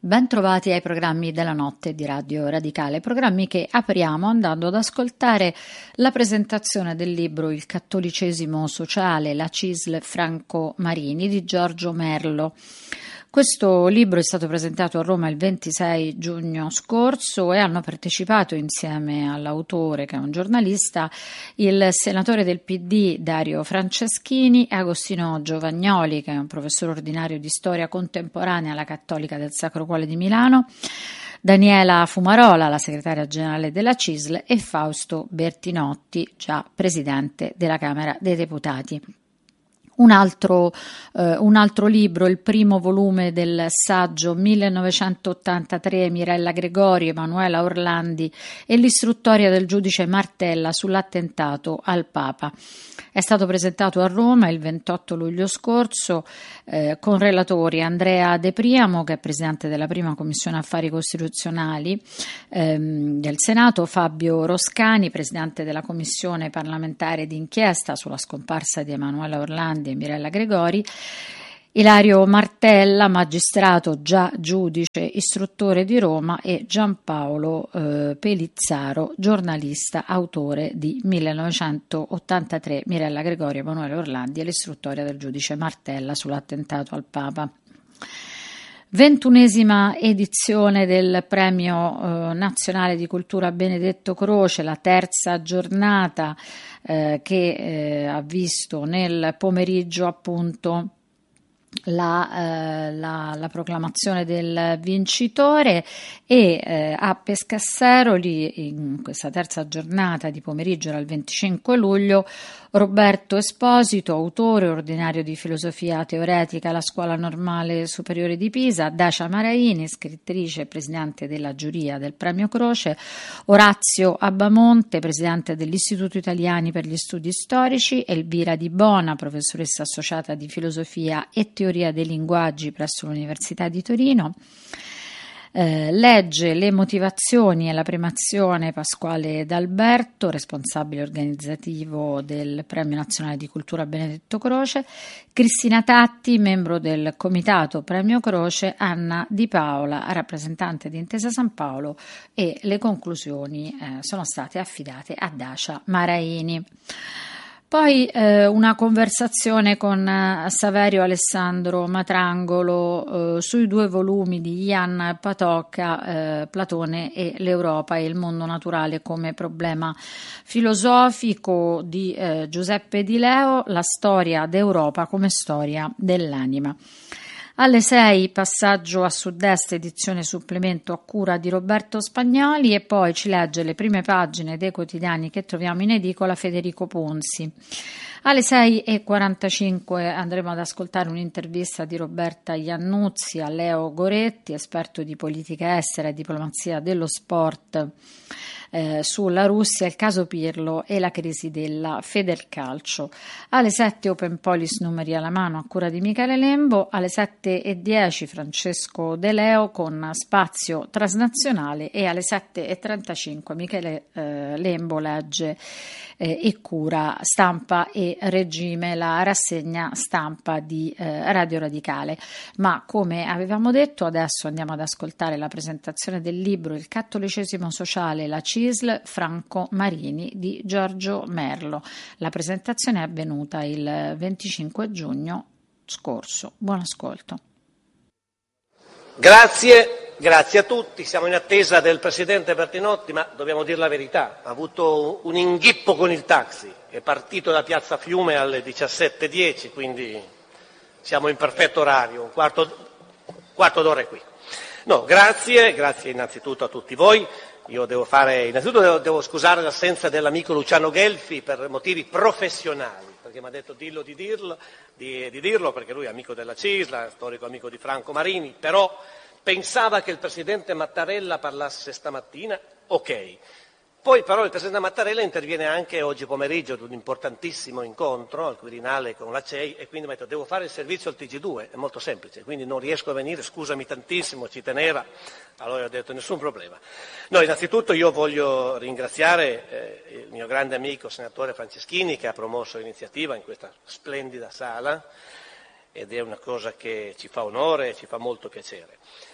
Ben trovati ai programmi della notte di Radio Radicale, programmi che apriamo andando ad ascoltare la presentazione del libro Il cattolicesimo sociale, la CISL Franco Marini di Giorgio Merlo. Questo libro è stato presentato a Roma il 26 giugno scorso e hanno partecipato insieme all'autore, che è un giornalista, il senatore del PD Dario Franceschini e Agostino Giovagnoli, che è un professore ordinario di storia contemporanea alla Cattolica del Sacro Cuore di Milano, Daniela Fumarola, la segretaria generale della CISL, e Fausto Bertinotti, già presidente della Camera dei Deputati. Un altro libro, il primo volume del saggio 1983 Mirella Gregori, Emanuela Orlandi e l'istruttoria del giudice Martella sull'attentato al Papa. È stato presentato a Roma il 28 luglio scorso con relatori Andrea De Priamo, che è presidente della prima commissione affari costituzionali del Senato, Fabio Roscani, presidente della commissione parlamentare d'inchiesta sulla scomparsa di Emanuela Orlandi e Mirella Gregori, Ilario Martella, magistrato già giudice istruttore di Roma, e Giampaolo Pelizzaro, giornalista, autore di 1983 Mirella Gregori, Emanuele Orlandi e l'istruttoria del giudice Martella sull'attentato al Papa. 21esima edizione del Premio Nazionale di Cultura Benedetto Croce, la terza giornata che ha visto nel pomeriggio appunto la proclamazione del vincitore e a Pescasseroli, in questa terza giornata di pomeriggio, era il 25 luglio, Roberto Esposito, autore ordinario di filosofia teoretica alla Scuola Normale Superiore di Pisa, Dacia Maraini, scrittrice e presidente della giuria del Premio Croce, Orazio Abbamonte, presidente dell'Istituto Italiani per gli Studi Storici, Elvira Di Bona, professoressa associata di filosofia e teoria dei linguaggi presso l'Università di Torino. Legge le motivazioni e la premazione Pasquale D'Alberto, responsabile organizzativo del Premio Nazionale di Cultura Benedetto Croce, Cristina Tatti, membro del Comitato Premio Croce, Anna Di Paola, rappresentante di Intesa San Paolo, e le conclusioni sono state affidate a Dacia Maraini. Poi una conversazione con Saverio Alessandro Matrangolo sui due volumi di Jan Patočka, Platone e l'Europa e il mondo naturale come problema filosofico, di Giuseppe Di Leo, La storia d'Europa come storia dell'anima. Alle 6 passaggio a Sud-Est, edizione supplemento a cura di Roberto Spagnoli, e poi ci legge le prime pagine dei quotidiani che troviamo in edicola Federico Ponzi. Alle 6:45 andremo ad ascoltare un'intervista di Roberta Iannuzzi a Leo Goretti, esperto di politica estera e diplomazia dello sport, sulla Russia, il caso Pirlo e la crisi della Federcalcio. Alle 7 Open Polis numeri alla mano a cura di Michele Lembo. Alle 7:10 Francesco De Leo con spazio transnazionale, e alle 7:35 Michele Lembo legge e cura Stampa e Regime, la rassegna stampa di Radio Radicale. Ma come avevamo detto, adesso andiamo ad ascoltare la presentazione del libro Il cattolicesimo sociale, la CISL Franco Marini di Giorgio Merlo. La presentazione è avvenuta il 25 giugno scorso. Buon ascolto. Grazie a tutti. Siamo in attesa del Presidente Bertinotti, ma dobbiamo dire la verità, ha avuto un inghippo con il taxi, è partito da Piazza Fiume alle 17:10, quindi siamo in perfetto orario, un quarto d'ora è qui. No, grazie innanzitutto a tutti voi. Io devo scusare l'assenza dell'amico Luciano Gelfi per motivi professionali, perché mi ha detto di dirlo, perché lui è amico della CISL, storico amico di Franco Marini, però pensava che il Presidente Mattarella parlasse stamattina, ok. Poi però il Presidente Mattarella interviene anche oggi pomeriggio ad un importantissimo incontro al Quirinale con la CEI, e quindi mi ha detto devo fare il servizio al TG2, è molto semplice, quindi non riesco a venire, scusami tantissimo, ci teneva, allora ho detto nessun problema. No, innanzitutto io voglio ringraziare il mio grande amico senatore Franceschini, che ha promosso l'iniziativa in questa splendida sala, ed è una cosa che ci fa onore e ci fa molto piacere.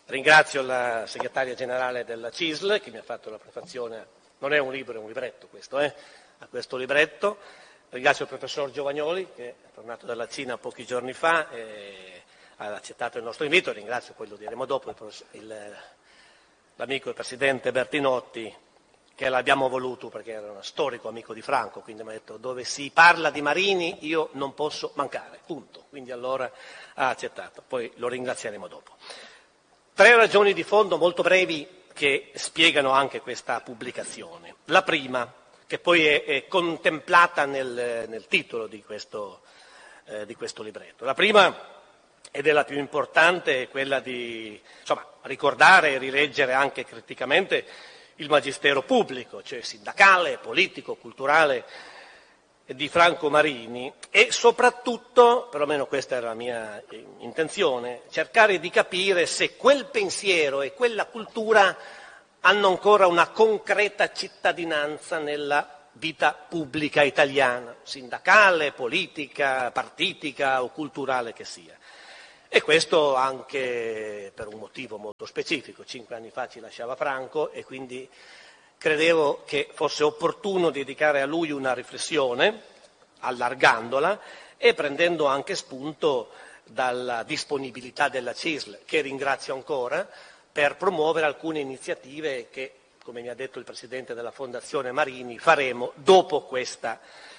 Ringrazio la segretaria generale della CISL che mi ha fatto la prefazione, non è un libro, è un libretto questo, a questo libretto. Ringrazio il professor Giovagnoli che è tornato dalla Cina pochi giorni fa e ha accettato il nostro invito. Ringrazio, poi lo diremo dopo, l'amico e presidente Bertinotti, che l'abbiamo voluto perché era uno storico amico di Franco, quindi mi ha detto dove si parla di Marini io non posso mancare, punto. Quindi allora ha accettato, poi lo ringrazieremo dopo. 3 ragioni di fondo molto brevi che spiegano anche questa pubblicazione. La prima, che poi è contemplata nel titolo di questo libretto. La prima, ed è la più importante, è quella di ricordare e rileggere anche criticamente il magistero pubblico, cioè sindacale, politico, culturale di Franco Marini e soprattutto, perlomeno questa era la mia intenzione, cercare di capire se quel pensiero e quella cultura hanno ancora una concreta cittadinanza nella vita pubblica italiana, sindacale, politica, partitica o culturale che sia. E questo anche per un motivo molto specifico. 5 anni fa ci lasciava Franco e quindi credevo che fosse opportuno dedicare a lui una riflessione, allargandola e prendendo anche spunto dalla disponibilità della CISL, che ringrazio ancora, per promuovere alcune iniziative che, come mi ha detto il Presidente della Fondazione Marini, faremo dopo questa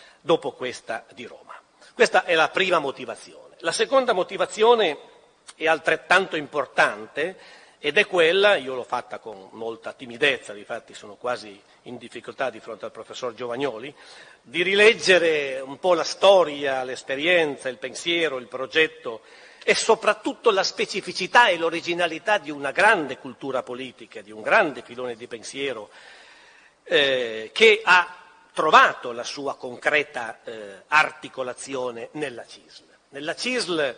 di Roma. Questa è la prima motivazione. La seconda motivazione è altrettanto importante ed è quella, io l'ho fatta con molta timidezza, difatti sono quasi in difficoltà di fronte al professor Giovagnoli, di rileggere un po' la storia, l'esperienza, il pensiero, il progetto e soprattutto la specificità e l'originalità di una grande cultura politica, di un grande filone di pensiero che ha trovato la sua concreta articolazione nella CISL. Nella CISL,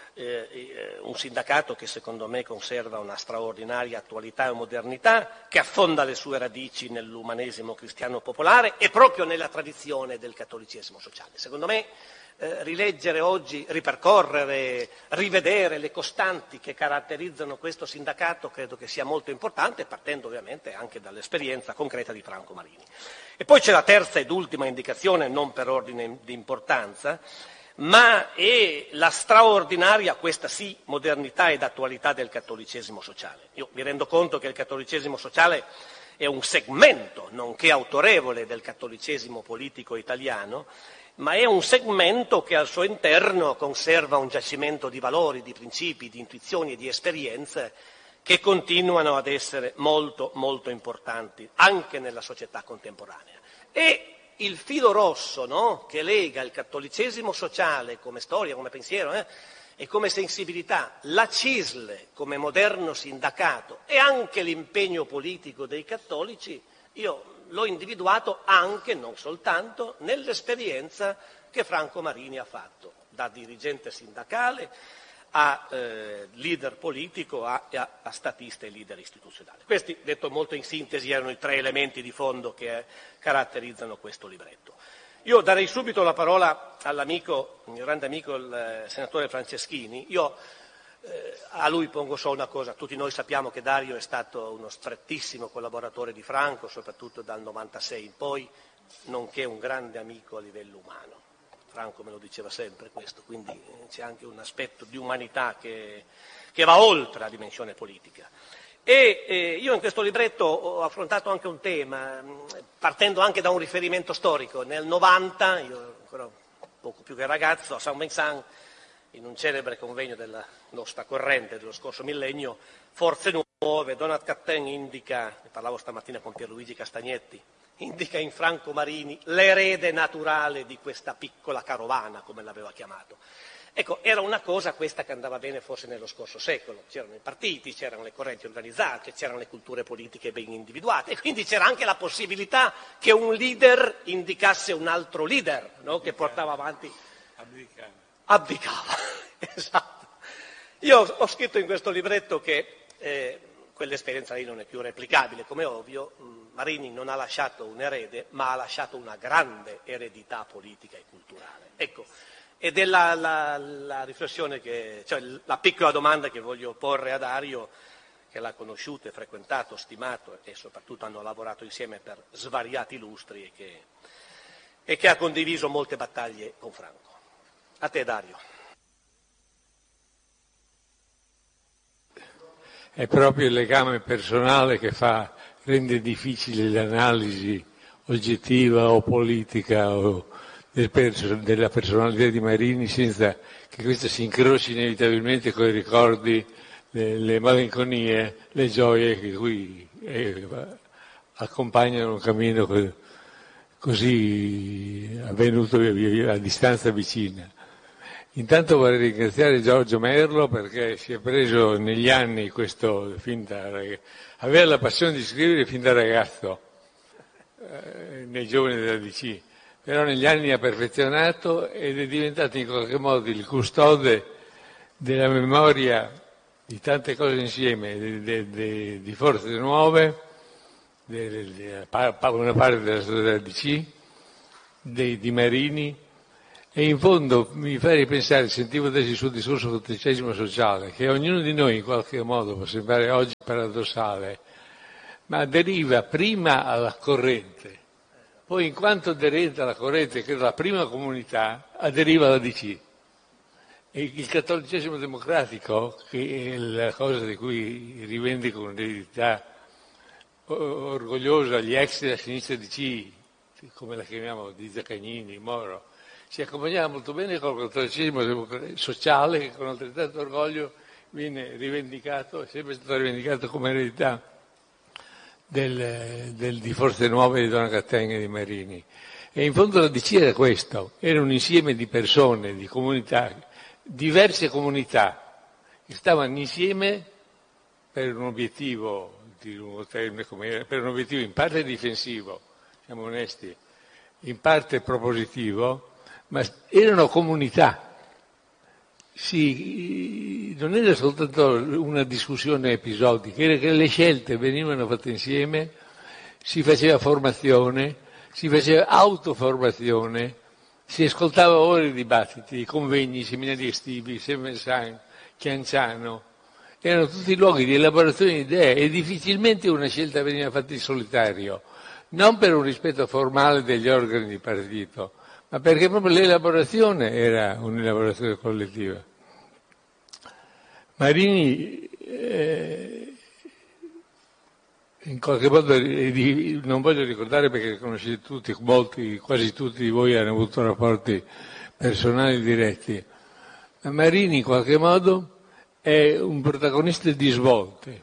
un sindacato che secondo me conserva una straordinaria attualità e modernità, che affonda le sue radici nell'umanesimo cristiano popolare e proprio nella tradizione del cattolicesimo sociale. Secondo me rileggere oggi, ripercorrere, rivedere le costanti che caratterizzano questo sindacato credo che sia molto importante, partendo ovviamente anche dall'esperienza concreta di Franco Marini. E poi c'è la terza ed ultima indicazione, non per ordine di importanza, ma è la straordinaria, questa sì, modernità ed attualità del cattolicesimo sociale. Io mi rendo conto che il cattolicesimo sociale è un segmento, nonché autorevole, del cattolicesimo politico italiano, ma è un segmento che al suo interno conserva un giacimento di valori, di principi, di intuizioni e di esperienze che continuano ad essere molto, molto importanti anche nella società contemporanea. E il filo rosso, no, che lega il cattolicesimo sociale come storia, come pensiero e come sensibilità, la CISL come moderno sindacato e anche l'impegno politico dei cattolici, io l'ho individuato anche, non soltanto, nell'esperienza che Franco Marini ha fatto, da dirigente sindacale a leader politico, a statista e leader istituzionale. Questi, detto molto in sintesi, erano i 3 elementi di fondo che caratterizzano questo libretto. Io darei subito la parola all'amico, il mio grande amico, il senatore Franceschini. Io a lui pongo solo una cosa: tutti noi sappiamo che Dario è stato uno strettissimo collaboratore di Franco, soprattutto dal 96 in poi, nonché un grande amico a livello umano. Franco me lo diceva sempre questo, quindi c'è anche un aspetto di umanità che va oltre la dimensione politica. E io in questo libretto ho affrontato anche un tema, partendo anche da un riferimento storico. Nel 90, io ancora poco più che ragazzo, a San Vincent, in un celebre convegno della nostra corrente dello scorso millennio, Forze Nuove, Donat Cattin indica, ne parlavo stamattina con Pierluigi Castagnetti, indica in Franco Marini l'erede naturale di questa piccola carovana, come l'aveva chiamato. Ecco, era una cosa questa che andava bene forse nello scorso secolo. C'erano i partiti, c'erano le correnti organizzate, c'erano le culture politiche ben individuate e quindi c'era anche la possibilità che un leader indicasse un altro leader, no? Che portava avanti. Abdicava. Esatto. Io ho scritto in questo libretto che quell'esperienza lì non è più replicabile, come ovvio. Marini non ha lasciato un erede, ma ha lasciato una grande eredità politica e culturale. Ecco, ed è la riflessione cioè la piccola domanda che voglio porre a Dario, che l'ha conosciuto e frequentato, stimato e soprattutto hanno lavorato insieme per svariati lustri e che ha condiviso molte battaglie con Franco. A te, Dario. È proprio il legame personale che rende difficile l'analisi oggettiva o politica o della personalità di Marini, senza che questo si incroci inevitabilmente con i ricordi, le malinconie, le gioie che qui accompagnano un cammino così avvenuto a distanza vicina. Intanto vorrei ringraziare Giorgio Merlo perché si è preso negli anni aveva la passione di scrivere fin da ragazzo, nei giovani della DC, però negli anni ha perfezionato ed è diventato in qualche modo il custode della memoria di tante cose insieme, di Forze Nuove, una parte della storia della DC, di Marini, e in fondo mi fa ripensare, sentivo adesso il suo discorso sul tredicesimo sociale, che ognuno di noi in qualche modo, può sembrare oggi paradossale, ma deriva prima alla corrente, poi in quanto aderente alla corrente, che è la prima comunità, aderiva alla DC. E il cattolicesimo democratico, che è la cosa di cui rivendico un'eredità orgogliosa gli ex della sinistra DC, come la chiamiamo, di Zaccagnini, Moro, si accompagnava molto bene con il cattolicesimo sociale che con altrettanto orgoglio viene rivendicato, è sempre stato rivendicato come eredità di Forze Nuove di Dona Cattaneo e di Marini. E in fondo la DC era questo, era un insieme di persone, di comunità, diverse comunità che stavano insieme per un obiettivo di lungo termine, per un obiettivo in parte difensivo, siamo onesti, in parte propositivo, ma erano comunità. Non era soltanto una discussione episodica, era che le scelte venivano fatte insieme, si faceva formazione, si faceva autoformazione, si ascoltava ore di dibattiti, i convegni, i seminari estivi, Saint-Vincent, Chianciano, erano tutti luoghi di elaborazione di idee e difficilmente una scelta veniva fatta in solitario, non per un rispetto formale degli organi di partito, ma perché proprio l'elaborazione era un'elaborazione collettiva. Marini, in qualche modo, non voglio ricordare perché conoscete tutti, quasi tutti di voi hanno avuto rapporti personali diretti, ma Marini in qualche modo è un protagonista di svolte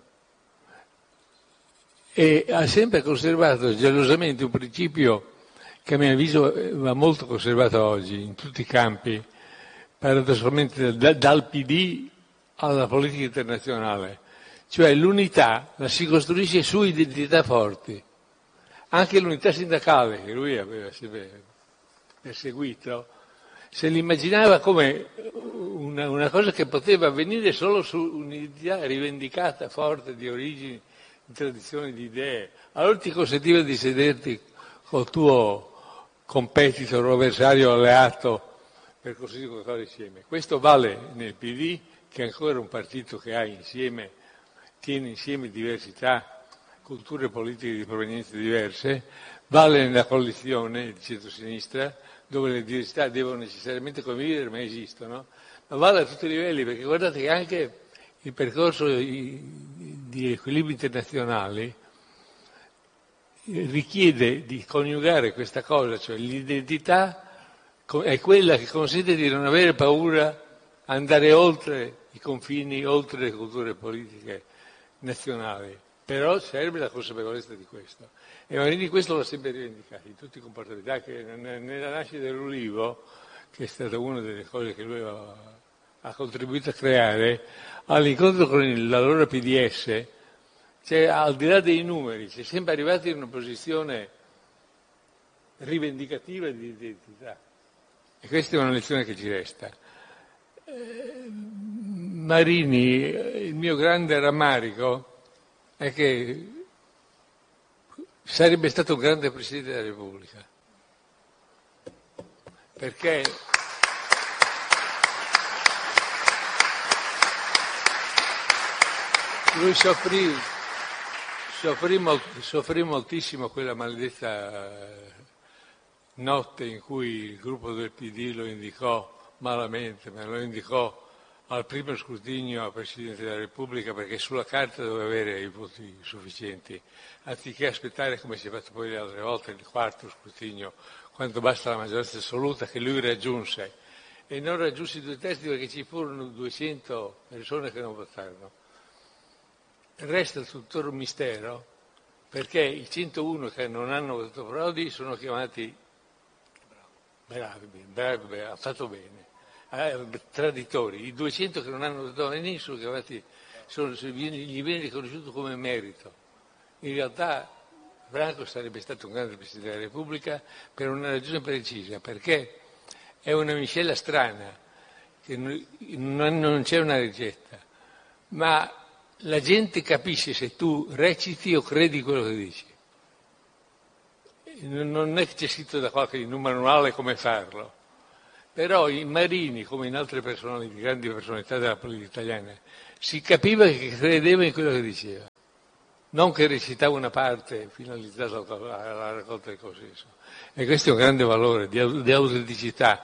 e ha sempre conservato gelosamente un principio che a mio avviso va molto conservato oggi in tutti i campi, paradossalmente dal PD alla politica internazionale, cioè l'unità la si costruisce su identità forti, anche l'unità sindacale che lui aveva sempre perseguito, se l'immaginava come una cosa che poteva avvenire solo su un'identità rivendicata, forte, di origini, di tradizioni, di idee. Allora ti consentiva di sederti col tuo competitor o avversario alleato per costruire qualcosa insieme. Questo vale nel PD, che è ancora un partito che tiene insieme diversità, culture politiche di provenienze diverse, vale nella coalizione di centro-sinistra, dove le diversità devono necessariamente convivere, ma esistono, ma vale a tutti i livelli, perché guardate che anche il percorso di equilibri internazionali richiede di coniugare questa cosa, cioè l'identità è quella che consente di non avere paura, andare oltre i confini, oltre le culture politiche nazionali, però serve la consapevolezza di questo. E Marini questo l'ha sempre rivendicato, in tutti i comportamenti, anche nella nascita dell'Ulivo, che è stata una delle cose che lui ha contribuito a creare, all'incontro con l'allora PDS, cioè, al di là dei numeri, si è sempre arrivati in una posizione rivendicativa di identità. E questa è una lezione che ci resta. Marini, il mio grande rammarico è che sarebbe stato un grande Presidente della Repubblica, perché Lui soffrì moltissimo quella maledetta notte in cui il gruppo del PD lo indicò malamente, ma lo indicò al primo scrutinio a Presidente della Repubblica perché sulla carta doveva avere i voti sufficienti, anziché aspettare, come si è fatto poi le altre volte, il quarto scrutinio, quando basta la maggioranza assoluta, che lui raggiunse. E non raggiunse i 2/3 perché ci furono 200 persone che non votarono. Resta tuttora un mistero perché i 101 che non hanno votato Prodi sono chiamati bravi, ha fatto bene, traditori. I 200 che non hanno votato Marini sono chiamati, gli viene riconosciuto come merito. In realtà Franco sarebbe stato un grande Presidente della Repubblica per una ragione precisa, perché è una miscela strana, che non c'è una ricetta, ma la gente capisce se tu reciti o credi quello che dici. Non è che c'è scritto in un manuale come farlo, però in Marini, come in altre grandi personalità della politica italiana, si capiva che credeva in quello che diceva, non che recitava una parte finalizzata alla raccolta del consenso. E questo è un grande valore di autenticità.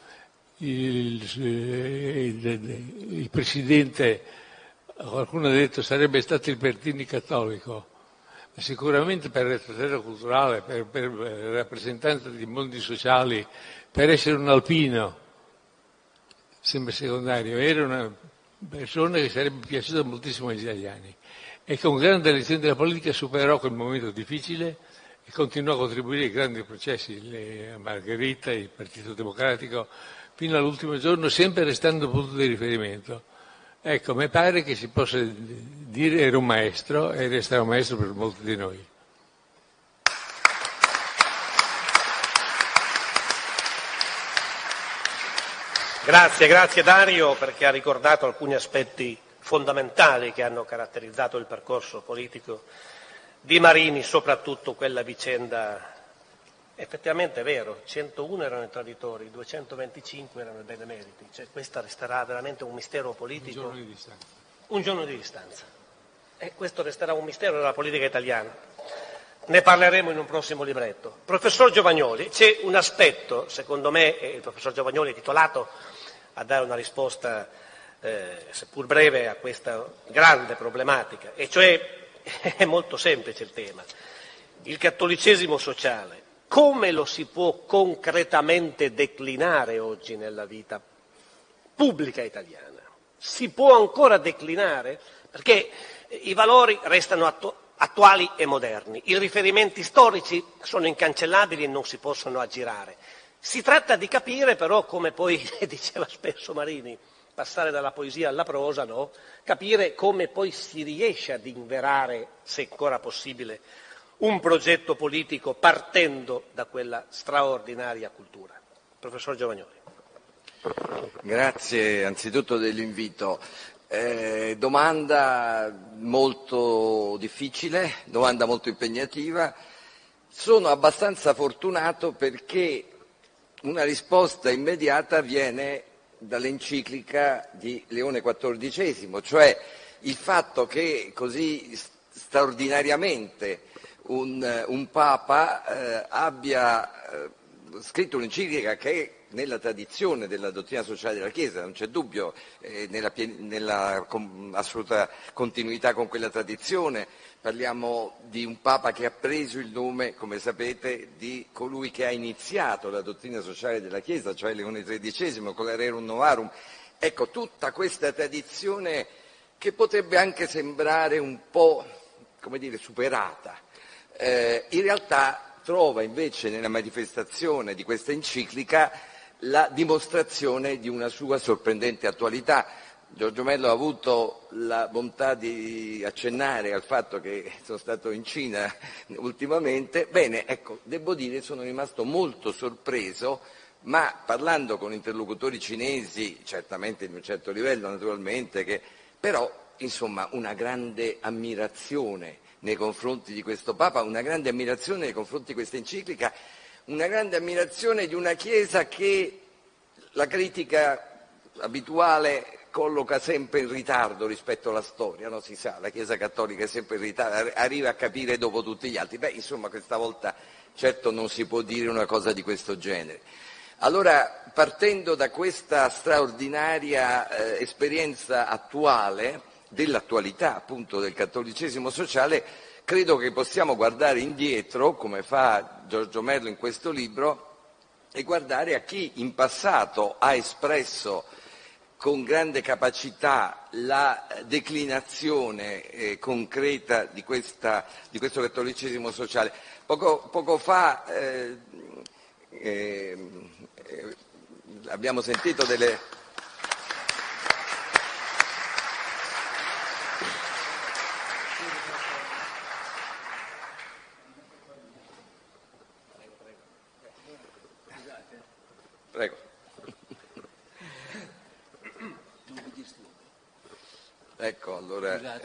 Il Presidente, qualcuno ha detto, sarebbe stato il Pertini cattolico, ma sicuramente per il terreno culturale, per rappresentanza di mondi sociali, per essere un alpino, sembra secondario, era una persona che sarebbe piaciuta moltissimo agli italiani e con grande lezione della politica superò quel momento difficile e continuò a contribuire ai grandi processi, Margherita, il Partito Democratico, fino all'ultimo giorno, sempre restando punto di riferimento. Ecco, mi pare che si possa dire era un maestro e resterà un maestro per molti di noi. Grazie Dario, perché ha ricordato alcuni aspetti fondamentali che hanno caratterizzato il percorso politico di Marini, soprattutto quella vicenda. Effettivamente è vero, 101 erano i traditori, 225 erano i benemeriti, cioè questa resterà veramente un mistero politico. Un giorno di distanza. Un giorno di distanza. E questo resterà un mistero della politica italiana. Ne parleremo in un prossimo libretto. Professor Giovagnoli, c'è un aspetto, secondo me, e il professor Giovagnoli è titolato a dare una risposta, seppur breve, a questa grande problematica, e cioè è molto semplice il tema. Il cattolicesimo sociale, come lo si può concretamente declinare oggi nella vita pubblica italiana? Si può ancora declinare? Perché i valori restano attuali e moderni, i riferimenti storici sono incancellabili e non si possono aggirare. Si tratta di capire però, come poi diceva spesso Marini, passare dalla poesia alla prosa, no? Capire come poi si riesce ad inverare, se ancora possibile, un progetto politico partendo da quella straordinaria cultura. Professor Giovagnoli. Grazie anzitutto dell'invito. Domanda molto difficile, domanda molto impegnativa. Sono abbastanza fortunato perché una risposta immediata viene dall'enciclica di Leone XIV, cioè il fatto che così straordinariamente un Papa abbia scritto un'enciclica che nella tradizione della dottrina sociale della Chiesa, non c'è dubbio, nella assoluta continuità con quella tradizione. Parliamo di un Papa che ha preso il nome, come sapete, di colui che ha iniziato la dottrina sociale della Chiesa, cioè Leone XIII, con la Rerum Novarum. Ecco, tutta questa tradizione che potrebbe anche sembrare un po', come dire, superata, in realtà trova invece nella manifestazione di questa enciclica la dimostrazione di una sua sorprendente attualità. Giorgio Mello ha avuto la bontà di accennare al fatto che sono stato in Cina ultimamente. Bene, ecco, devo dire sono rimasto molto sorpreso, ma parlando con interlocutori cinesi, certamente di un certo livello naturalmente, che però insomma una grande ammirazione nei confronti di questo Papa, una grande ammirazione nei confronti di questa enciclica, una grande ammirazione di una Chiesa che la critica abituale colloca sempre in ritardo rispetto alla storia, no? Si sa, la Chiesa Cattolica è sempre in ritardo, arriva a capire dopo tutti gli altri. Beh, insomma, questa volta certo non si può dire una cosa di questo genere. Allora, partendo da questa straordinaria esperienza attuale, dell'attualità appunto del cattolicesimo sociale, credo che possiamo guardare indietro, come fa Giorgio Merlo in questo libro, e guardare a chi in passato ha espresso con grande capacità la declinazione concreta di questo cattolicesimo sociale. Poco fa abbiamo sentito delle... Prego. Ecco, allora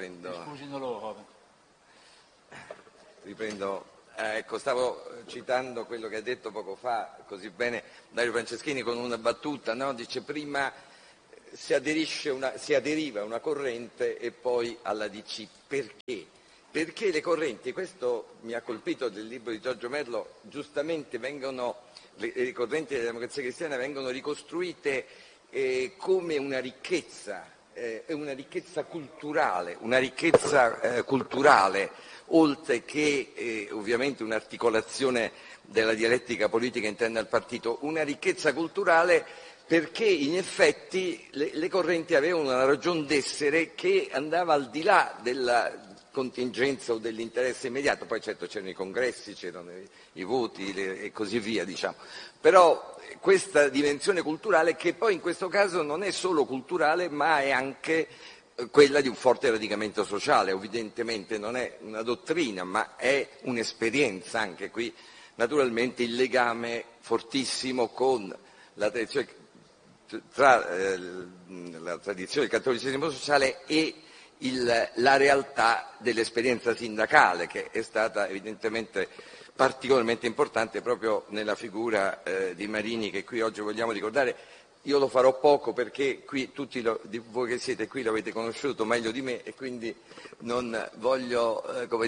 riprendo. Ecco, stavo citando quello che ha detto poco fa così bene Dario Franceschini con una battuta, no? Dice prima si aderiva a una corrente e poi alla DC. Perché? Perché le correnti, questo mi ha colpito del libro di Giorgio Merlo, giustamente le correnti della democrazia cristiana vengono ricostruite come una ricchezza culturale, oltre che ovviamente un'articolazione della dialettica politica interna al partito, una ricchezza culturale perché in effetti le correnti avevano una ragion d'essere che andava al di là della contingenza o dell'interesse immediato, poi certo c'erano i congressi, c'erano i voti e così via, diciamo. Però questa dimensione culturale, che poi in questo caso non è solo culturale ma è anche quella di un forte radicamento sociale, evidentemente non è una dottrina ma è un'esperienza anche qui, naturalmente il legame fortissimo con la tradizione, tra la tradizione del cattolicesimo sociale e la realtà dell'esperienza sindacale, che è stata evidentemente particolarmente importante proprio nella figura di Marini, che qui oggi vogliamo ricordare. Io lo farò poco perché qui tutti di voi che siete qui l'avete conosciuto meglio di me e quindi non voglio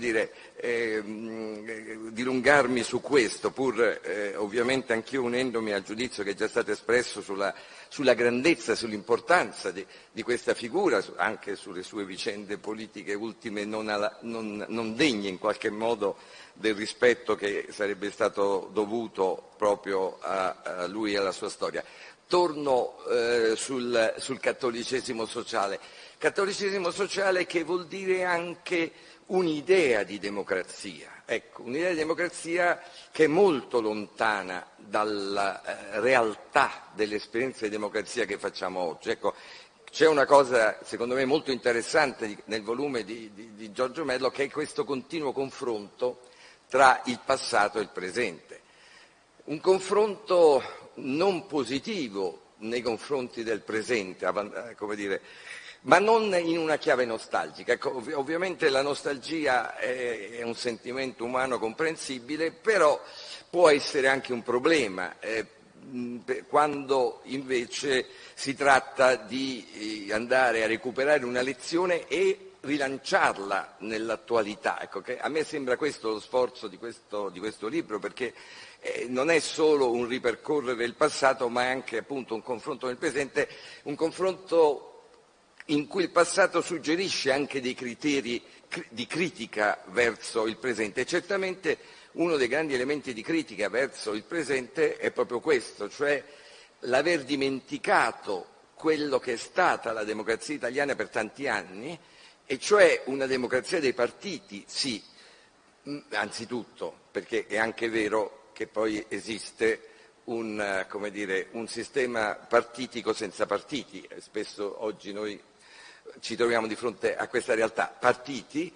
dilungarmi su questo, pur ovviamente anch'io unendomi al giudizio che è già stato espresso sulla grandezza, sull'importanza di questa figura, anche sulle sue vicende politiche ultime non degne in qualche modo del rispetto che sarebbe stato dovuto proprio a lui e alla sua storia. Torno sul cattolicesimo sociale. Cattolicesimo sociale che vuol dire anche un'idea di democrazia. Ecco, un'idea di democrazia che è molto lontana dalla realtà dell'esperienza di democrazia che facciamo oggi. Ecco, c'è una cosa, secondo me, molto interessante nel volume di Giorgio Merlo, che è questo continuo confronto tra il passato e il presente. Un confronto non positivo nei confronti del presente, come dire, ma non in una chiave nostalgica. Ecco, ovviamente la nostalgia è un sentimento umano comprensibile, però può essere anche un problema quando invece si tratta di andare a recuperare una lezione e rilanciarla nell'attualità. Ecco, che a me sembra questo lo sforzo di questo libro, perché non è solo un ripercorrere il passato, ma è anche appunto un confronto nel presente, un confronto in cui il passato suggerisce anche dei criteri di critica verso il presente. E certamente uno dei grandi elementi di critica verso il presente è proprio questo, cioè l'aver dimenticato quello che è stata la democrazia italiana per tanti anni, e cioè una democrazia dei partiti, sì, anzitutto, perché è anche vero che poi esiste un sistema partitico senza partiti. Spesso oggi noi ci troviamo di fronte a questa realtà. Partiti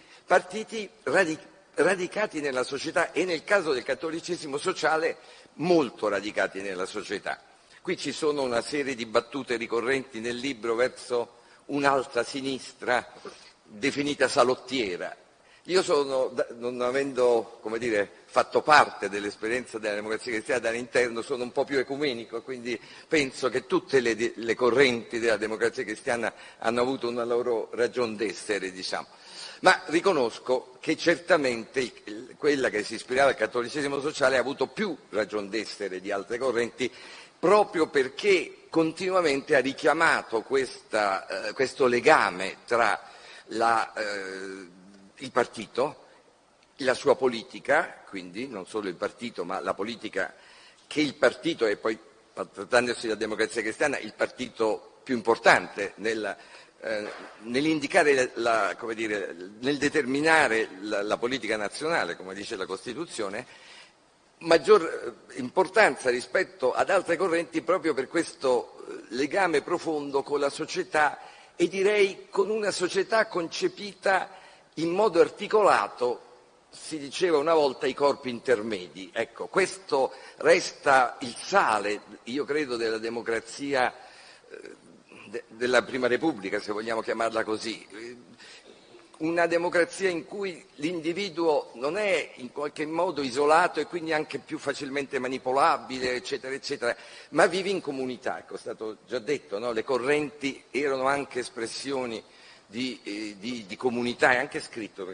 radicati nella società e nel caso del cattolicesimo sociale molto radicati nella società. Qui ci sono una serie di battute ricorrenti nel libro verso un'altra sinistra definita salottiera. Io non avendo, come dire, fatto parte dell'esperienza della Democrazia Cristiana dall'interno, sono un po' più ecumenico, quindi penso che tutte le correnti della Democrazia Cristiana hanno avuto una loro ragion d'essere, diciamo. Ma riconosco che certamente quella che si ispirava al cattolicesimo sociale ha avuto più ragion d'essere di altre correnti, proprio perché continuamente ha richiamato questo legame tra il partito, la sua politica, quindi non solo il partito ma la politica che il partito, e poi trattandosi della Democrazia Cristiana, il partito più importante nell'indicare, nel determinare la politica nazionale, come dice la Costituzione, maggior importanza rispetto ad altre correnti proprio per questo legame profondo con la società e direi con una società concepita in modo articolato, si diceva una volta, i corpi intermedi. Ecco, questo resta il sale, io credo, della democrazia della Prima Repubblica, se vogliamo chiamarla così. Una democrazia in cui l'individuo non è in qualche modo isolato e quindi anche più facilmente manipolabile, eccetera, eccetera, ma vive in comunità. Ecco, è stato già detto, no? Le correnti erano anche espressioni di comunità, è anche scritto